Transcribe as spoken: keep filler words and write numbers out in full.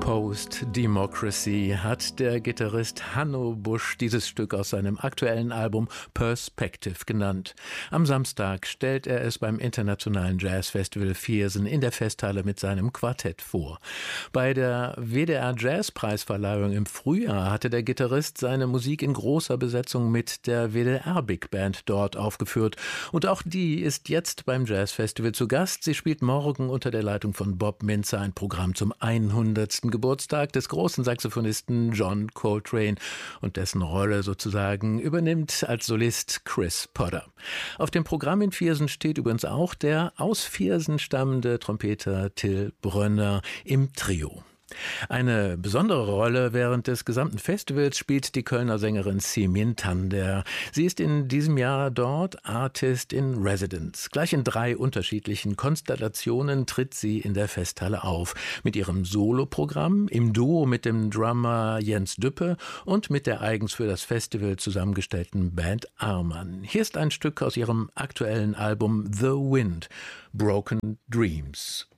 Post-Democracy hat der Gitarrist Hanno Busch dieses Stück aus seinem aktuellen Album Perspective genannt. Am Samstag stellt er es beim Internationalen Jazzfestival Viersen in der Festhalle mit seinem Quartett vor. Bei der W D R Jazzpreisverleihung im Frühjahr hatte der Gitarrist seine Musik in großer Besetzung mit der W D R Big Band dort aufgeführt. Und auch die ist jetzt beim Jazzfestival zu Gast. Sie spielt morgen unter der Leitung von Bob Mintzer ein Programm zum hundertsten Geburtstag des großen Saxophonisten John Coltrane, und dessen Rolle sozusagen übernimmt als Solist Chris Potter. Auf dem Programm in Viersen steht übrigens auch der aus Viersen stammende Trompeter Till Brönner im Trio. Eine besondere Rolle während des gesamten Festivals spielt die Kölner Sängerin Simin Tander. Sie ist in diesem Jahr dort Artist in Residence. Gleich in drei unterschiedlichen Konstellationen tritt sie in der Festhalle auf. Mit ihrem Soloprogramm, im Duo mit dem Drummer Jens Düppe und mit der eigens für das Festival zusammengestellten Band Arman. Hier ist ein Stück aus ihrem aktuellen Album The Wind, Broken Dreams.